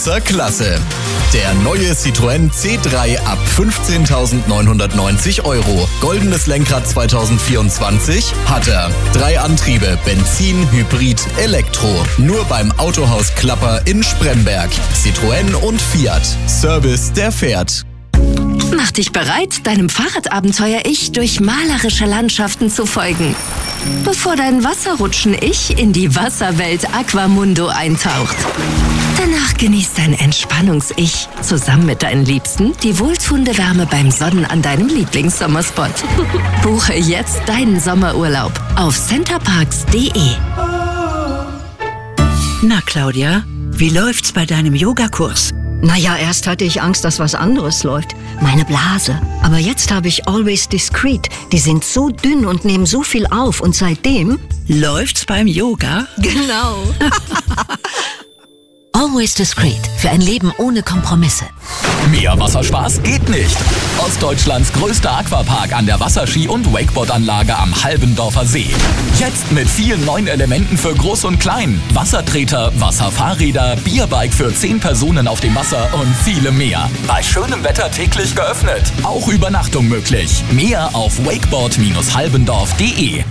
Klasse. Der neue Citroën C3 ab 15.990 €. Goldenes Lenkrad 2024 hat er. 3 Antriebe, Benzin, Hybrid, Elektro. Nur beim Autohaus Klapper in Spremberg. Citroën und Fiat. Service, der fährt. Mach dich bereit, deinem Fahrradabenteuer-Ich durch malerische Landschaften zu folgen. Bevor dein Wasserrutschen-Ich in die Wasserwelt Aquamundo eintaucht. Danach genießt dein Entspannungs-Ich zusammen mit deinen Liebsten die wohltuende Wärme beim Sonnen an deinem Lieblingssommerspot. Buche jetzt deinen Sommerurlaub auf centerparks.de. Na Claudia, wie läuft's bei deinem Yogakurs? Naja, erst hatte ich Angst, dass was anderes läuft. Meine Blase. Aber jetzt habe ich Always Discreet. Die sind so dünn und nehmen so viel auf. Und seitdem... Läuft's beim Yoga? Genau. Always Discreet. Für ein Leben ohne Kompromisse. Mehr Wasserspaß geht nicht. Ostdeutschlands größter Aquapark an der Wasserski- und Wakeboardanlage am Halbendorfer See. Jetzt mit vielen neuen Elementen für Groß und Klein. Wassertreter, Wasserfahrräder, Bierbike für 10 Personen auf dem Wasser und viele mehr. Bei schönem Wetter täglich geöffnet. Auch Übernachtung möglich. Mehr auf wakeboard-halbendorf.de.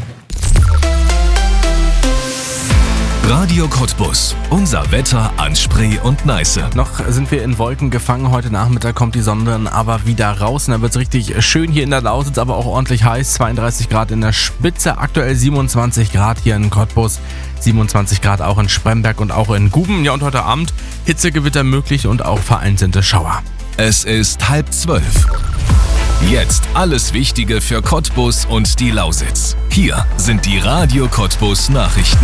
Radio Cottbus. Unser Wetter an Spree und Neiße. Noch sind wir in Wolken gefangen. Heute Nachmittag kommt die Sonne dann aber wieder raus. Und dann wird es richtig schön hier in der Lausitz, aber auch ordentlich heiß. 32 Grad in der Spitze, aktuell 27 Grad hier in Cottbus. 27 Grad auch in Spremberg und auch in Guben. Ja, und heute Abend Hitzegewitter möglich und auch vereinzelte Schauer. Es ist 11:30. Jetzt alles Wichtige für Cottbus und die Lausitz. Hier sind die Radio Cottbus Nachrichten.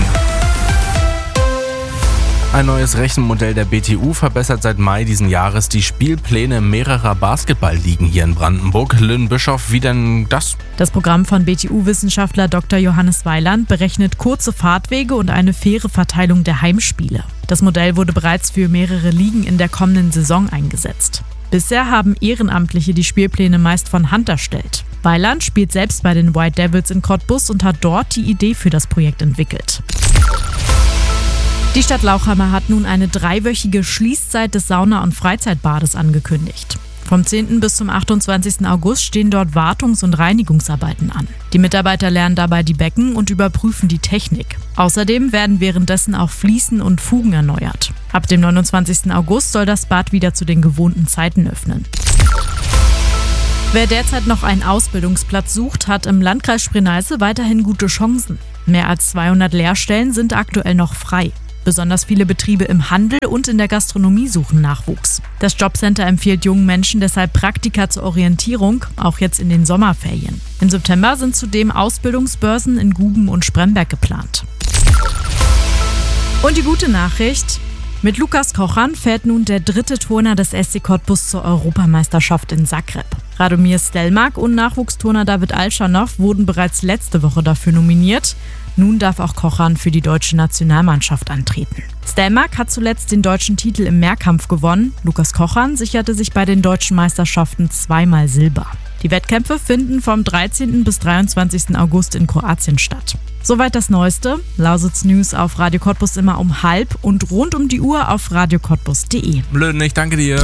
Ein neues Rechenmodell der BTU verbessert seit Mai diesen Jahres die Spielpläne mehrerer Basketballligen hier in Brandenburg. Lynn Bischoff, wie denn das? Das Programm von BTU-Wissenschaftler Dr. Johannes Weiland berechnet kurze Fahrtwege und eine faire Verteilung der Heimspiele. Das Modell wurde bereits für mehrere Ligen in der kommenden Saison eingesetzt. Bisher haben Ehrenamtliche die Spielpläne meist von Hand erstellt. Weiland spielt selbst bei den White Devils in Cottbus und hat dort die Idee für das Projekt entwickelt. Die Stadt Lauchhammer hat nun eine 3-wöchige Schließzeit des Sauna- und Freizeitbades angekündigt. Vom 10. bis zum 28. August stehen dort Wartungs- und Reinigungsarbeiten an. Die Mitarbeiter lernen dabei die Becken und überprüfen die Technik. Außerdem werden währenddessen auch Fliesen und Fugen erneuert. Ab dem 29. August soll das Bad wieder zu den gewohnten Zeiten öffnen. Wer derzeit noch einen Ausbildungsplatz sucht, hat im Landkreis Spree-Neiße weiterhin gute Chancen. Mehr als 200 Lehrstellen sind aktuell noch frei. Besonders viele Betriebe im Handel und in der Gastronomie suchen Nachwuchs. Das Jobcenter empfiehlt jungen Menschen deshalb Praktika zur Orientierung, auch jetzt in den Sommerferien. Im September sind zudem Ausbildungsbörsen in Guben und Spremberg geplant. Und die gute Nachricht: Mit Lukas Kochan fährt nun der 3. Turner des SC Cottbus zur Europameisterschaft in Zagreb. Radomir Stelmach und Nachwuchsturner David Alschanow wurden bereits letzte Woche dafür nominiert. Nun darf auch Kochan für die deutsche Nationalmannschaft antreten. Stelmach hat zuletzt den deutschen Titel im Mehrkampf gewonnen. Lukas Kochan sicherte sich bei den deutschen Meisterschaften 2-mal Silber. Die Wettkämpfe finden vom 13. bis 23. August in Kroatien statt. Soweit das Neueste. Lausitz News auf Radio Cottbus immer um 12:30 und rund um die Uhr auf radiocottbus.de. Blöd, ich danke dir.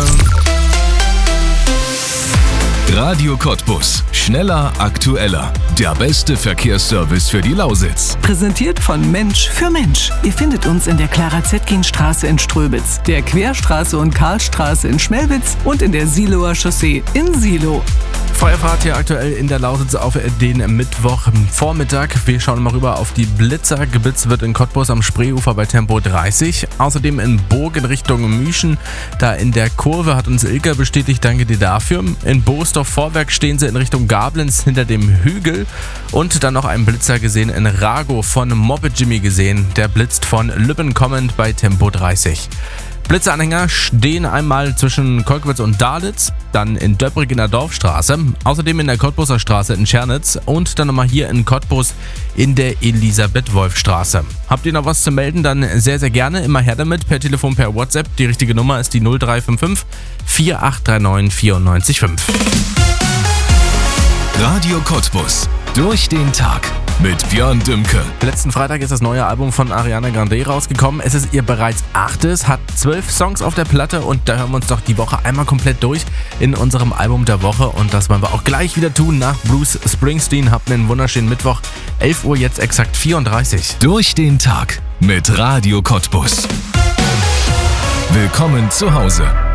Radio Cottbus. Schneller, aktueller. Der beste Verkehrsservice für die Lausitz. Präsentiert von Mensch für Mensch. Ihr findet uns in der Clara-Zetkin-Straße in Ströbitz, der Querstraße und Karlstraße in Schmelwitz und in der Siloer Chaussee in Silo. Feuerfahrt hier aktuell in der Lausitz auf den Mittwochvormittag. Wir schauen mal rüber auf die Blitzer. Geblitzt wird in Cottbus am Spreeufer bei Tempo 30. Außerdem in Burg in Richtung Müschen. Da in der Kurve hat uns Ilka bestätigt, danke dir dafür. In Boosdorf-Vorwerk stehen sie in Richtung Gablenz hinter dem Hügel. Und dann noch einen Blitzer gesehen in Rago von Moped Jimmy gesehen. Der blitzt von Lübben kommend bei Tempo 30. Blitzanhänger stehen einmal zwischen Kolkwitz und Dalitz, dann in Döbrig in der Dorfstraße, außerdem in der Cottbuser Straße in Schernitz und dann nochmal hier in Cottbus in der Elisabeth-Wolf-Straße. Habt ihr noch was zu melden, dann sehr, sehr gerne, immer her damit, per Telefon, per WhatsApp. Die richtige Nummer ist die 0355 4839 945. Radio Cottbus. Durch den Tag. mit Björn Dümke. Letzten Freitag ist das neue Album von Ariana Grande rausgekommen. Es ist ihr bereits 8., hat 12 Songs auf der Platte und da hören wir uns doch die Woche einmal komplett durch in unserem Album der Woche. Und das wollen wir auch gleich wieder tun nach Bruce Springsteen. Habt einen wunderschönen Mittwoch, 11 Uhr jetzt exakt 34. Durch den Tag mit Radio Cottbus. Willkommen zu Hause.